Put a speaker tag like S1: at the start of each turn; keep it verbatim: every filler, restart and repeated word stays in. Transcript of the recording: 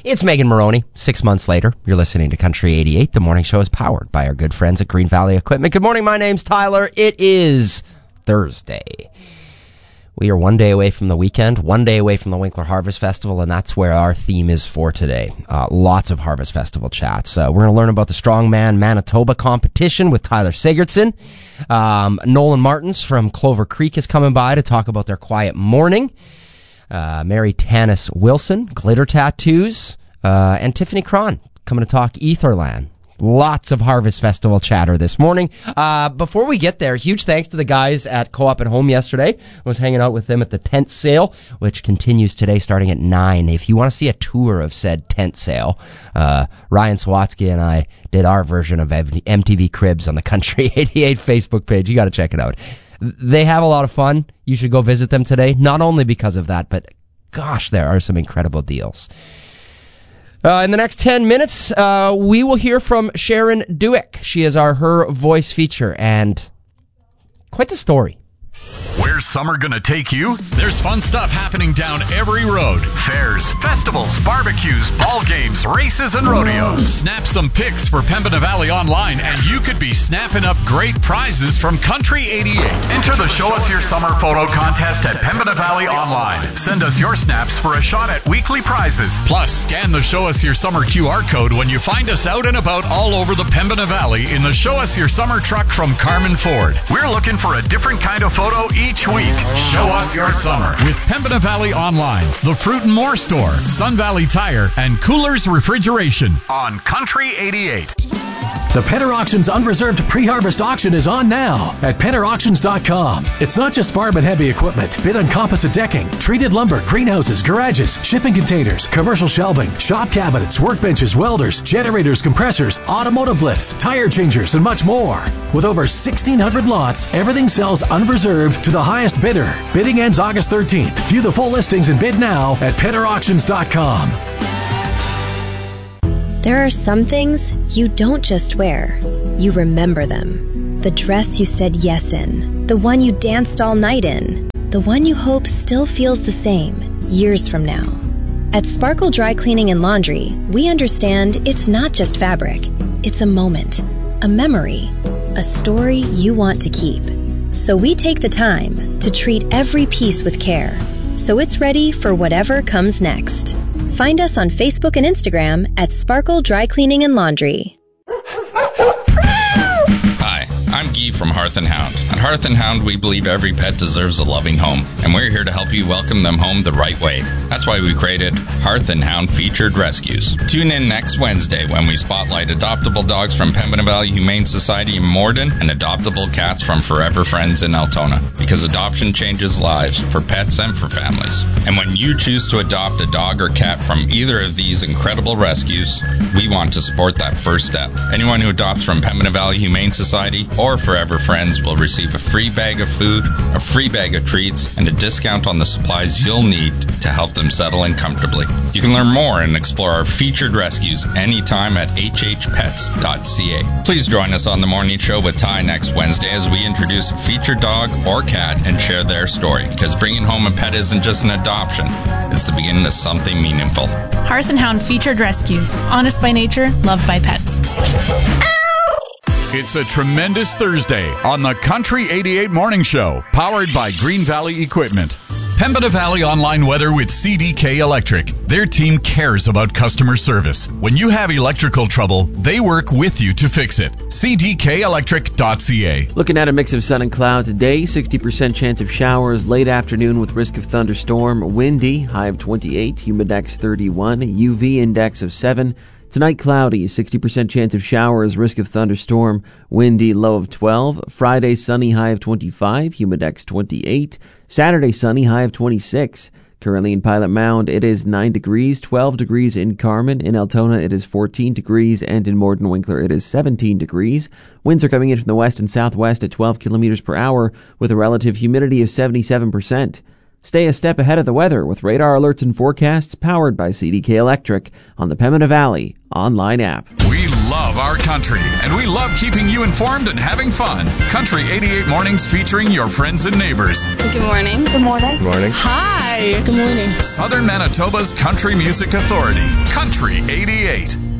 S1: It's Megan Maroney. Six months later, you're listening to Country eighty-eight. The morning show is powered by our good friends at Green Valley Equipment. Good morning, my name's Tyler. It is Thursday. We are one day away from the weekend, one day away from the Winkler Harvest Festival, and that's where our theme is for today. Uh, lots of Harvest Festival chats. Uh, we're going to learn about the Strongman Manitoba competition with Tyler Sigurdsson. Um, Nolan Martins from Clover Creek is coming by to talk about their quiet morning. Uh, Mary Tanis Wilson, glitter tattoos, uh, and Tiffany Cron coming to talk Etherland. Lots of Harvest Festival chatter this morning. Uh, before we get there, huge thanks to the guys at Co-op at Home yesterday. I was hanging out with them at the tent sale, which continues today starting at nine. If you want to see a tour of said tent sale, uh, Ryan Swatsky and I did our version of M T V Cribs on the Country eighty-eight Facebook page. You got to check it out. They have a lot of fun. You should go visit them today, not only because of that, but gosh, there are some incredible deals. Uh, in the next ten minutes, uh, we will hear from Sharon Duick. She is our Her Voice feature, and quite the story.
S2: Where's summer gonna take you? There's fun stuff happening down every road. Fairs, festivals, barbecues, ball games, races, and rodeos. Snap some pics for Pembina Valley Online, and you could be snapping up great prizes from Country eighty-eight. Enter the Show Us Your Summer photo contest at Pembina Valley Online. Send us your snaps for a shot at weekly prizes. Plus, scan the Show Us Your Summer Q R code when you find us out and about all over the Pembina Valley in the Show Us Your Summer truck from Carmen Ford. We're looking for a different kind of photo each week. Show us your summer with Pembina Valley Online, the Fruit and More Store, Sun Valley Tire, and Coolers Refrigeration on Country eighty-eight.
S3: The Penner Auctions Unreserved Pre-Harvest Auction is on now at penner auctions dot com. It's not just farm and heavy equipment. Bid on composite decking, treated lumber, greenhouses, garages, shipping containers, commercial shelving, shop cabinets, workbenches, welders, generators, compressors, automotive lifts, tire changers, and much more. With over sixteen hundred lots, everything sells unreserved to the highest bidder. Bidding ends August thirteenth. View the full listings and bid now at penner auctions dot com.
S4: There are some things you don't just wear, you remember them. The dress you said yes in, the one you danced all night in, the one you hope still feels the same years from now. At Sparkle Dry Cleaning and Laundry, we understand it's not just fabric, it's a moment, a memory, a story you want to keep. So we take the time to treat every piece with care, so it's ready for whatever comes next. Find us on Facebook and Instagram at Sparkle Dry Cleaning and Laundry.
S5: Hi, I'm Guy from Hearth and Hound. At Hearth and Hound, we believe every pet deserves a loving home, and we're here to help you welcome them home the right way. That's why we created Hearth and Hound Featured Rescues. Tune in next Wednesday when we spotlight adoptable dogs from Pembina Valley Humane Society in Morden and adoptable cats from Forever Friends in Altona, because adoption changes lives for pets and for families. And when you choose to adopt a dog or cat from either of these incredible rescues, we want to support that first step. Anyone who adopts from Pembina Valley Humane Society or Forever Friends will receive a free bag of food, a free bag of treats, and a discount on the supplies you'll need to help them settle in comfortably. You can learn more and explore our featured rescues anytime at h h pets dot c a. Please join us on the morning show with Ty next Wednesday as we introduce a featured dog or cat and share their story, because bringing home a pet isn't just an adoption, it's the beginning of something meaningful.
S6: Hearth and Hound Featured Rescues. Honest by nature, loved by pets.
S2: It's a tremendous Thursday on the Country eighty-eight Morning Show, powered by Green Valley Equipment. Pembina Valley Online Weather with C D K Electric. Their team cares about customer service. When you have electrical trouble, they work with you to fix it. c d k electric dot c a.
S7: Looking at a mix of sun and cloud today, sixty percent chance of showers late afternoon with risk of thunderstorm. Windy, high of twenty-eight, humidex thirty-one, U V index of seven. Tonight cloudy, sixty percent chance of showers, risk of thunderstorm, windy, low of twelve. Friday sunny, high of twenty-five, humidex twenty-eight. Saturday sunny, high of twenty-six. Currently in Pilot Mound, it is nine degrees, twelve degrees in Carmen. In Altona, it is fourteen degrees, and in Morden Winkler, it is seventeen degrees. Winds are coming in from the west and southwest at twelve kilometers per hour with a relative humidity of seventy-seven percent. Stay a step ahead of the weather with radar alerts and forecasts powered by C D K Electric on the Pembina Valley online app.
S2: We love love our country, and we love keeping you informed and having fun. Country eighty-eight Mornings featuring your friends and neighbors.
S8: Good morning. Good morning.
S9: Good morning.
S8: Hi.
S10: Good morning.
S2: Southern Manitoba's Country Music Authority. Country eighty-eight.